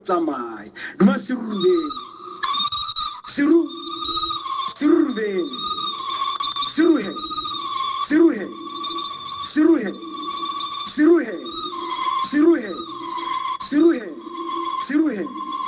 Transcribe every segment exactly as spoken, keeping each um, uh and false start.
tsamaya duma Serurubeni Siru Serurubeni Siruhe Siruhe Siruhe Siruhe Siruhe Siruhe Siruhe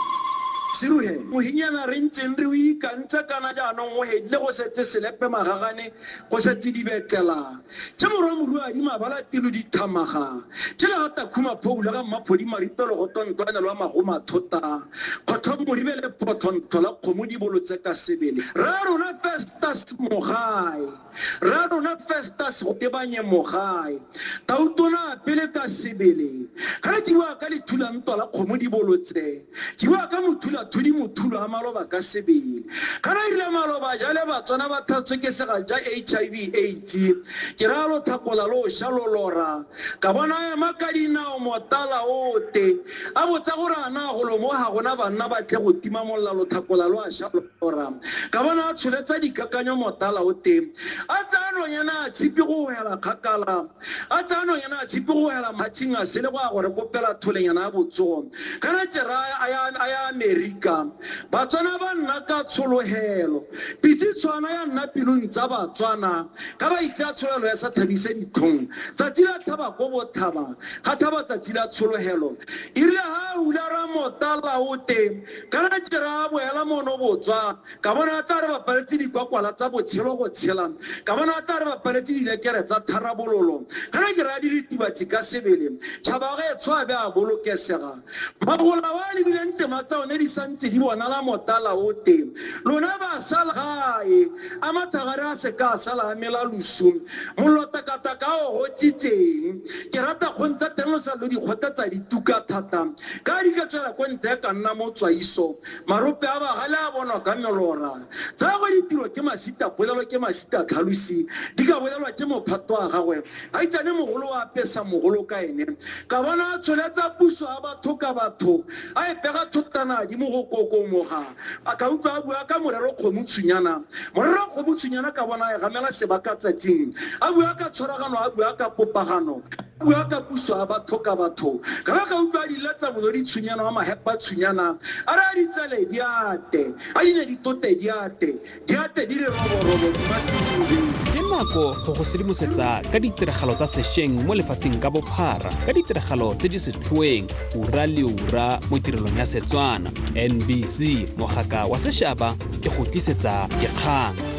Siruhe mohinyana re ntseng re o ikantsa kana jaanong o hedile go setse selepe magagane go setse dibetlela ke morwa morua di mabala tilo di thamaga ke la gata khuma phoula ga mmaphodi maripelo go tontwana lwa magoma thota khotho moribe le pothonto la khomo di bolotse ka sebele ra rona Festus Mogae ra rona Festus go tebanye Mogae tautona pele ka sebele ga di wa ka le thulanto la khomo di bolotse di wa ka mothula thudi mothulo a maloba ka sebele kana ile maloba jale ba tsona ba thatswe ke sega ja H I V AIDS ke ra lo thakola lo shalolora ka bona ya makadina o motala ote a botsa gore ana go lo mo ha gona banna ba tle go tima molla lo thakola lo a shalolora ka bona a tsholetsa dikakanyo motala ote a tsano yana tshipi go hela khakala a tsano yana tshipi go hela matsinga sele go a gore kopela tholenyana a botso kana tsera aya aya America batswana ba nna ka tsholohelo pitsi tswana ya nna pilong tsa batswana ka ba itsa tsholelo ya sa thabise ditlhong tsa tsila thaba go bothaba ga thaba tsa tsila tsholohelo ile ha ulara motala ote kana tsera bo hela mono botswa ka bona tare ba paletsi di kwakwala tsa botshelo go tshela ka bona tare ba paletsi di lekere tsa tharabololo kana ke ra di ditibatsi ka sebele tshaba ga e tswa be a bolokesega magola wa le bilente matsa one di santse di bona la motala ote lona ba sala gae amathagare a se ka sala mela lusu molota kata ka o hotsitseng ke rata khontsa teng sa lo di khotatsa dituka thata ka di ka tsela go nte ka nna mo tswaiso marope a ba gala bona ka melora tsa go ditiro ke masita bolelo ke masita tlhalusi di ka bolelwa ke mophato wa gagwe a itsane mogolo wa pesa mogolo ka ene ka bona tsholetsa puso a batho ka batho a e pega thotana di mo go kokomoga a ka utlwa a bua ka morero khomutsunyana morero khomutsunyana ka bona e gamela sebaka tsatsing a bua ka tshwaragano a bua ka popagano bua ka puso a batho ka batho ka ba ka utlwa di latsa bo di tsunyana wa mahepa tsunyana a ra di tsale diate a ine di tote diate diate di le roborobo di masiri ke nako go go sedimosetsa ka ditiragalo tsa sešeng mo lefatsheng ka bophara ka ditiragalo tse di setlhoeng ura le ura mo tirelong ya Setswana N B C mogaka wa sešaba ke go tlisetsa dikgang.